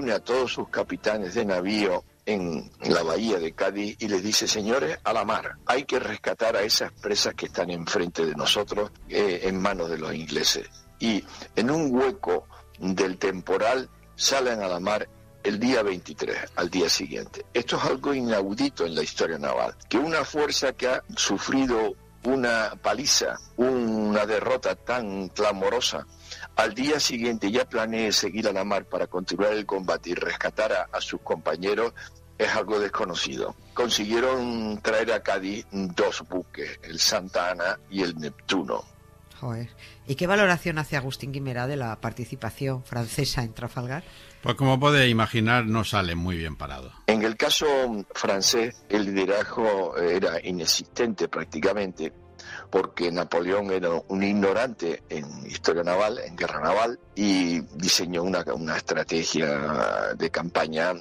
reúne a todos sus capitanes de navío en la bahía de Cádiz y les dice: señores, a la mar, hay que rescatar a esas presas que están enfrente de nosotros en manos de los ingleses. Y en un hueco del temporal salen a la mar el día 23, al día siguiente. Esto es algo inaudito en la historia naval, que una fuerza que ha sufrido una paliza, una derrota tan clamorosa, al día siguiente ya planee seguir a la mar para continuar el combate y rescatar a sus compañeros, es algo desconocido. Consiguieron traer a Cádiz 2 buques, el Santa Ana y el Neptuno. Joder. ¿Y qué valoración hace Agustín Guimerá de la participación francesa en Trafalgar? Pues como puede imaginar, no sale muy bien parado. En el caso francés, el liderazgo era inexistente prácticamente, porque Napoleón era un ignorante en historia naval, en guerra naval, y diseñó una estrategia de campaña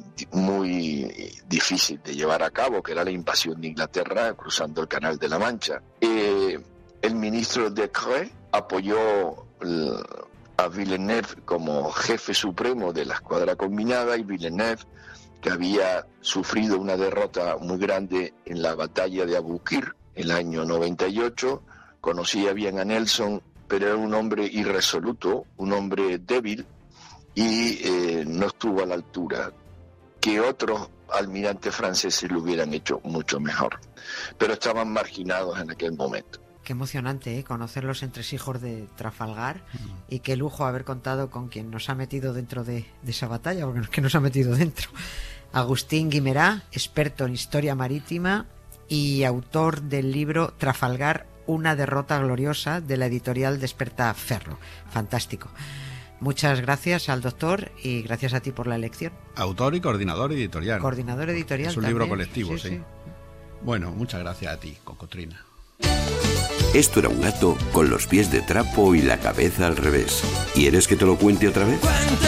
muy difícil de llevar a cabo, que era la invasión de Inglaterra cruzando el Canal de la Mancha. El ministro Decrès apoyó a Villeneuve como jefe supremo de la escuadra combinada, y Villeneuve, que había sufrido una derrota muy grande en la batalla de Aboukir el año 98, conocía bien a Nelson, pero era un hombre irresoluto, un hombre débil, y no estuvo a la altura. Que otros almirantes franceses lo hubieran hecho mucho mejor, pero estaban marginados en aquel momento. Qué emocionante, conocer los entresijos de Trafalgar, y qué lujo haber contado con quien nos ha metido dentro de esa batalla, porque es que nos ha metido dentro. Agustín Guimerá, experto en historia marítima y autor del libro Trafalgar, una derrota gloriosa, de la editorial Despertaferro. Fantástico. Muchas gracias al doctor y gracias a ti por la elección. Autor y coordinador editorial. Coordinador editorial. Es un también. libro colectivo, sí. Sí. Bueno, muchas gracias a ti, Cocotrina. Esto era un gato con los pies de trapo y la cabeza al revés. ¿Quieres que te lo cuente otra vez?